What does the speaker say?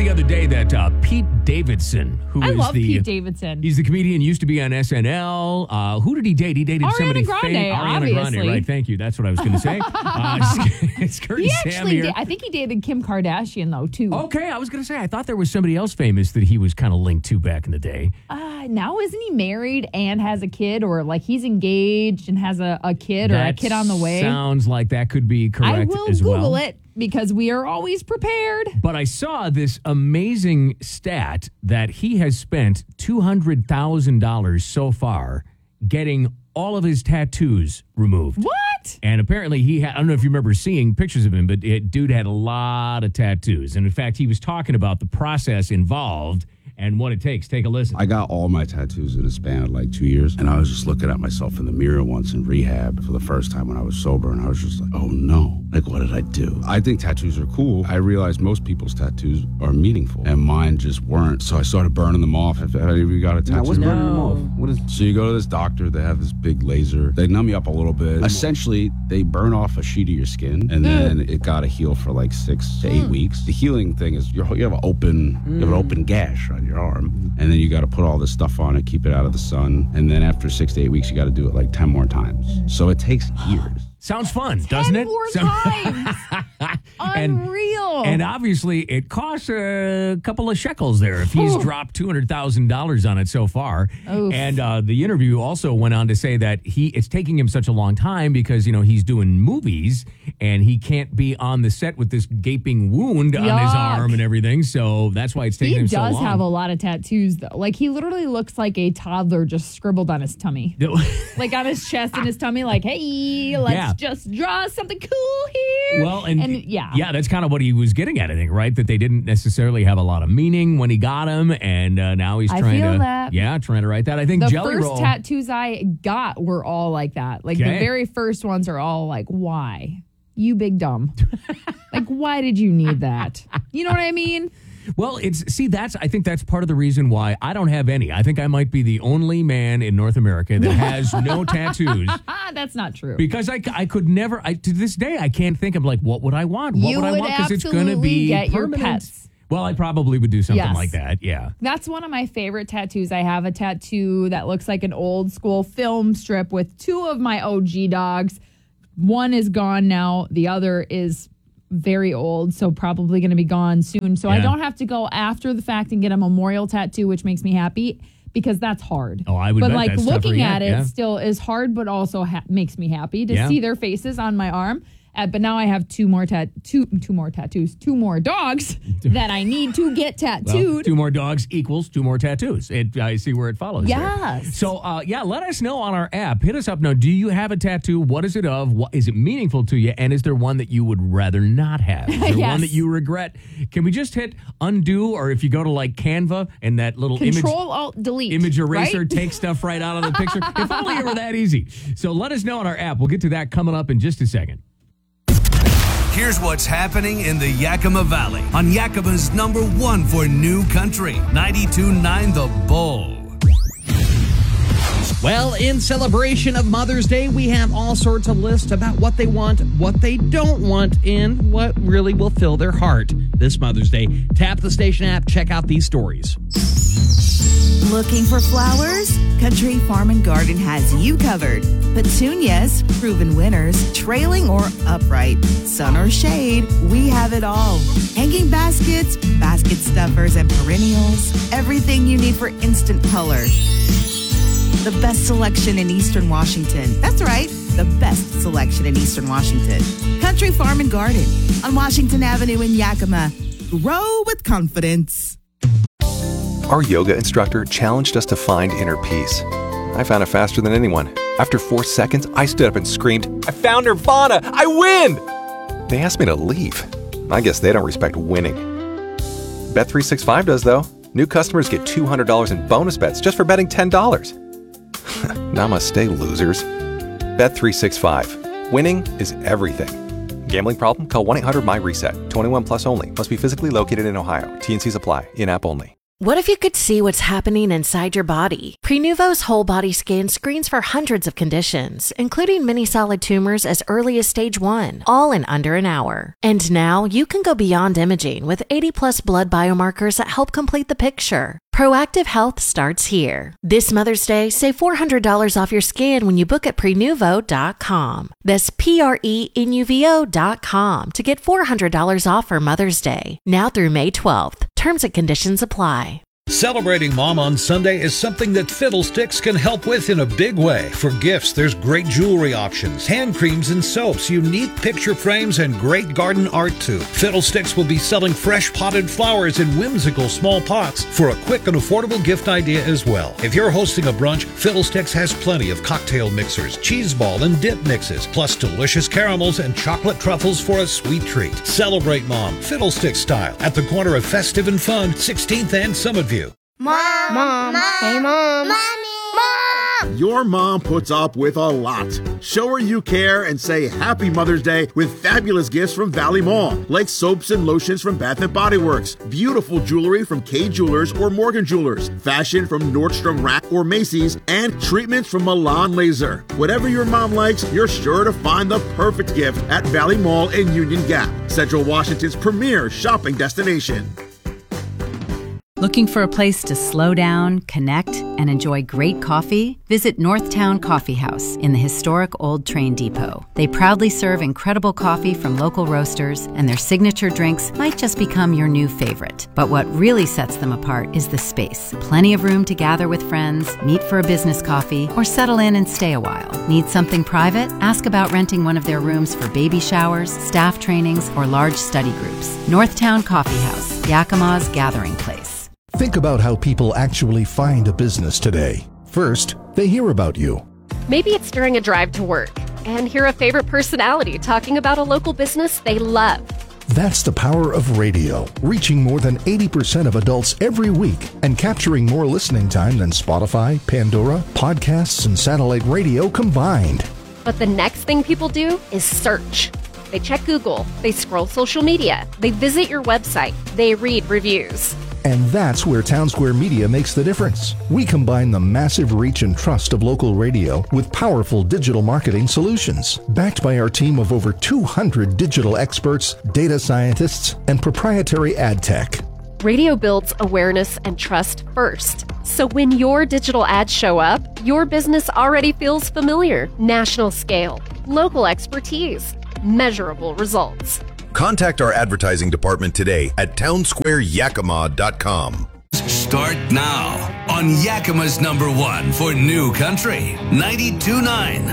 the other day that Pete Davidson, who I is love the Pete Davidson. He's the comedian, used to be on SNL. Who did he date? He dated Ariana somebody Grande, famous. Ariana obviously. Grande, right? Thank you. That's what I was going to say. It's Curtis Sam here. I think he dated Kim Kardashian, though, too. Okay, I was going to say, I thought there was somebody else famous that he was kind of linked to back in the day. Now isn't he married and has a kid, or like he's engaged and has a kid or a kid on the way? Sounds like that could be correct I will as well. Google it because we are always prepared. But I saw this amazing stat that he has spent $200,000 so far getting all of his tattoos removed. What? And apparently he had, I don't know if you remember seeing pictures of him, but dude had a lot of tattoos. And in fact, he was talking about the process involved and what it takes. Take a listen. I got all my tattoos in a span of like 2 years, and I was just looking at myself in the mirror once in rehab for the first time when I was sober, and I was just like, oh no, like what did I do? I think tattoos are cool. I realized most people's tattoos are meaningful, and mine just weren't. So I started burning them off. If any of you got a tattoo? Now, what's burning them off? What is? So you go to this doctor, they have this big laser, they numb you up a little bit. Essentially, they burn off a sheet of your skin, and then it got to heal for like 6 to 8 weeks. The healing thing is you have an open gash on your arm, and then you got to put all this stuff on it, keep it out of the sun, and then after 6 to 8 weeks, you got to do it like 10 more times. So it takes years. Sounds fun, doesn't it? 10 more times. Unreal. And obviously, it costs a couple of shekels there if he's dropped $200,000 on it so far. Oof. And the interview also went on to say that it's taking him such a long time because, he's doing movies and he can't be on the set with this gaping wound on his arm and everything. So that's why it's taking him so long. He does have a lot of tattoos, though. Like, he literally looks like a toddler just scribbled on his tummy. Like, on his chest and his tummy, like, hey, let's just draw something cool here. Well, and yeah, that's kind of what he was getting at, I think, right? That they didn't necessarily have a lot of meaning when he got them, and now he's trying to write that. I think the Jelly first Roll tattoos I got were all like that. Like the very first ones are all like, why? You big dumb. Like, why did you need that? You know what I mean? Well, I think that's part of the reason why I don't have any. I think I might be the only man in North America that has no tattoos. That's not true. Because I could never, to this day, I can't think of like, what would I want? What would I want? Because it's going to be get permanent. Your pets. Well, I probably would do something like that, yeah. That's one of my favorite tattoos. I have a tattoo that looks like an old school film strip with 2 of my OG dogs. One is gone now. The other is very old, so probably going to be gone soon. So I don't have to go after the fact and get a memorial tattoo, which makes me happy because that's hard. Oh, I would bet like that's looking tougher, at it still is hard, but also makes me happy to see their faces on my arm. But now I have 2 more tattoos, 2 more dogs that I need to get tattooed. Well, 2 more dogs equals 2 more tattoos. I see where it follows. Yes. There. So, let us know on our app. Hit us up now. Do you have a tattoo? What is it of? What is it meaningful to you? And is there one that you would rather not have? Is there one that you regret? Can we just hit undo? Or if you go to like Canva and that little Control-Alt-Delete image eraser right? takes stuff right out of the picture. If only it were that easy. So let us know on our app. We'll get to that coming up in just a second. Here's what's happening in the Yakima Valley on Yakima's #1 for new country, 92.9 The Bull. Well, in celebration of Mother's Day, we have all sorts of lists about what they want, what they don't want, and what really will fill their heart this Mother's Day. Tap the station app, check out these stories. Looking for flowers? Country Farm and Garden has you covered. Petunias, proven winners, trailing or upright, sun or shade, we have it all. Hanging baskets, basket stuffers, and perennials, everything you need for instant color. The best selection in Eastern Washington. That's right, the best selection in Eastern Washington. Country Farm and Garden on Washington Avenue in Yakima. Grow with confidence. Our yoga instructor challenged us to find inner peace. I found it faster than anyone. After 4 seconds, I stood up and screamed, "I found Nirvana! I win!" They asked me to leave. I guess they don't respect winning. Bet365 does, though. New customers get $200 in bonus bets just for betting $10. Namaste, losers. Bet365. Winning is everything. Gambling problem? Call 1-800-MY-RESET. 21 plus only. Must be physically located in Ohio. T&Cs apply. In-app only. What if you could see what's happening inside your body? Prenuvo's whole body scan screens for hundreds of conditions, including many solid tumors as early as stage 1, all in under an hour. And now you can go beyond imaging with 80+ blood biomarkers that help complete the picture. Proactive health starts here. This Mother's Day, save $400 off your scan when you book at Prenuvo.com. That's Prenuvo.com to get $400 off for Mother's Day. Now through May 12th. Terms and conditions apply. Celebrating Mom on Sunday is something that Fiddlesticks can help with in a big way. For gifts, there's great jewelry options, hand creams and soaps, unique picture frames, and great garden art too. Fiddlesticks will be selling fresh potted flowers in whimsical small pots for a quick and affordable gift idea as well. If you're hosting a brunch, Fiddlesticks has plenty of cocktail mixers, cheese ball and dip mixes, plus delicious caramels and chocolate truffles for a sweet treat. Celebrate Mom, Fiddlesticks style, at the corner of Festive and Fun, 16th and Summitview. Mom. Hey, Mom. Mommy. Mom. Your mom puts up with a lot. Show her you care and say Happy Mother's Day with fabulous gifts from Valley Mall, like soaps and lotions from Bath & Body Works, beautiful jewelry from Kay Jewelers or Morgan Jewelers, fashion from Nordstrom Rack or Macy's, and treatments from Milan Laser. Whatever your mom likes, you're sure to find the perfect gift at Valley Mall in Union Gap, Central Washington's premier shopping destination. Looking for a place to slow down, connect, and enjoy great coffee? Visit Northtown Coffee House in the historic Old Train Depot. They proudly serve incredible coffee from local roasters, and their signature drinks might just become your new favorite. But what really sets them apart is the space. Plenty of room to gather with friends, meet for a business coffee, or settle in and stay a while. Need something private? Ask about renting one of their rooms for baby showers, staff trainings, or large study groups. Northtown Coffee House, Yakima's gathering place. Think about how people actually find a business today. First, they hear about you. Maybe it's during a drive to work and hear a favorite personality talking about a local business they love. That's the power of radio, reaching more than 80% of adults every week and capturing more listening time than Spotify, Pandora, podcasts, and satellite radio combined. But the next thing people do is search. They check Google, they scroll social media, they visit your website, they read reviews. And that's where Townsquare Media makes the difference. We combine the massive reach and trust of local radio with powerful digital marketing solutions, backed by our team of over 200 digital experts, data scientists, and proprietary ad tech. Radio builds awareness and trust first. So when your digital ads show up, your business already feels familiar. National scale, local expertise, measurable results. Contact our advertising department today at townsquareyakima.com. Start now on Yakima's #1 for New Country 92.9.